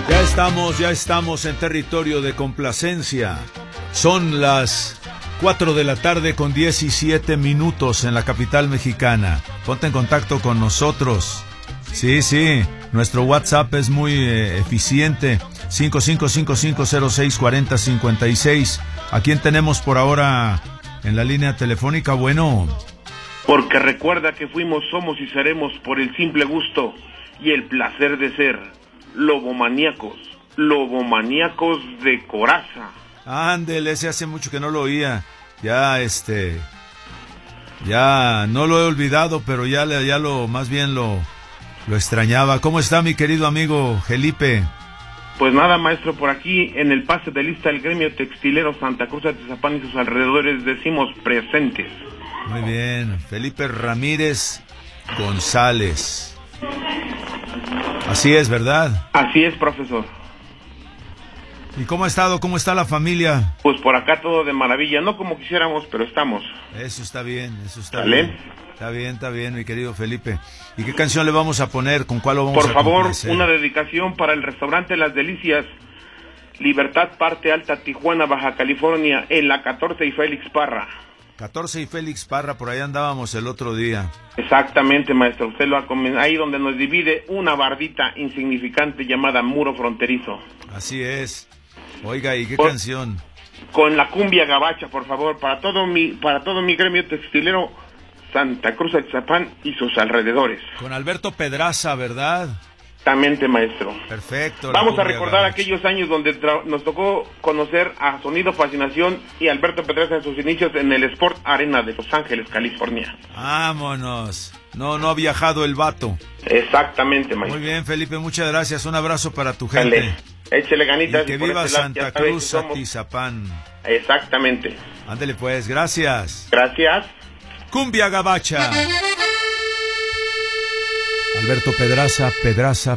Ya estamos en territorio de complacencia. Son las 4 de la tarde con 17 minutos en la capital mexicana. Ponte en contacto con nosotros. Sí, nuestro WhatsApp es muy eficiente. 5555064056. ¿A quién tenemos por ahora en la línea telefónica? Bueno. Porque recuerda que fuimos, somos y seremos por el simple gusto y el placer de ser lobomaníacos de coraza. Ándele, ese hace mucho que no lo oía. Ya no lo he olvidado, pero más bien lo extrañaba. ¿Cómo está mi querido amigo Felipe? Pues nada, maestro, por aquí en el pase de lista del gremio textilero Santa Cruz de Atizapán y sus alrededores decimos presentes. Muy bien, Felipe Ramírez González. Así es, ¿verdad? Así es, profesor. ¿Y cómo ha estado? ¿Cómo está la familia? Pues por acá todo de maravilla, no como quisiéramos, pero estamos. Eso está bien, ¿Vale? bien. Está bien, mi querido Felipe. ¿Y qué canción le vamos a poner? ¿Con cuál lo vamos Por a favor, complacer? una dedicación para el restaurante Las Delicias, Libertad, Parte Alta, Tijuana, Baja California, en la 14 y Félix Parra. 14 y Félix Parra, por ahí andábamos el otro día. Exactamente, maestro, usted lo ha comentado, ahí donde nos divide una bardita insignificante llamada muro fronterizo. Así es. Oiga, ¿y qué canción? Con la cumbia gabacha, por favor, para todo mi gremio textilero Santa Cruz Atizapán y sus alrededores. Con Alberto Pedraza, ¿verdad? Exactamente, maestro. Perfecto. Vamos a recordar aquellos años donde nos tocó conocer a Sonido Fascinación y Alberto Pedraza en sus inicios en el Sport Arena de Los Ángeles, California. Vámonos. No ha viajado el vato. Exactamente, maestro. Muy bien, Felipe, muchas gracias. Un abrazo para tu gente. Dale. Échele ganitas. Y que viva Santa Cruz Atizapán. Exactamente. Ándele pues, gracias. Gracias. Cumbia gabacha. Alberto Pedraza,